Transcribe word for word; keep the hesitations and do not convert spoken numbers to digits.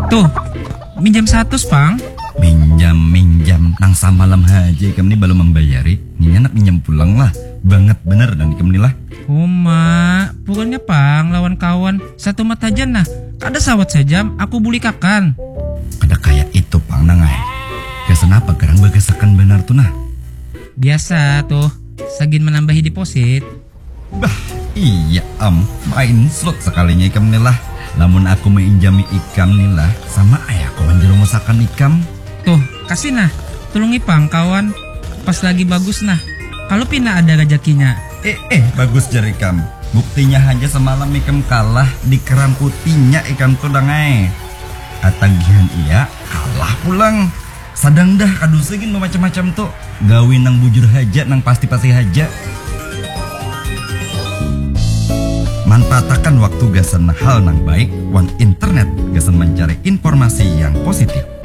Tuh, minjam satu, Pang. Minjam, minjam. Nang samalam haji ikam ni belum membayari. Ini anak minjam pulang lah. Banget bener dan ikam ni lah. Oh, mak. Pokoknya, Pang, lawan kawan. Satu mata aja nah. Kada sawat sejam, aku buli kakan. Kada kayak itu, Pang, nangai. Kesan apa kerang bagasakan benar tuh nah? Biasa tuh, sagin menambahi deposit. Bah, iya am, main slot sekalinya ikam ni lah. Lamun aku menginjami ikam ni lah, sama ayah kawan jero masakan ikam. Tuh, kasih nah. Tulungi Pang, kawan. Pas lagi bagus nah. Kalau pina ada rezekinya. Eh, eh, bagus jari ikam. Buktinya aja semalam ikam kalah di keram putihnya ikam tuh dangai. Atagihan iya, kalah pulang. Sadang dah kadu segin macam-macam tuh. Gawin nang bujur haja, nang pasti-pasti haja. Manfaatkan waktu gasan hal nang baik, wan internet gasan mencari informasi yang positif.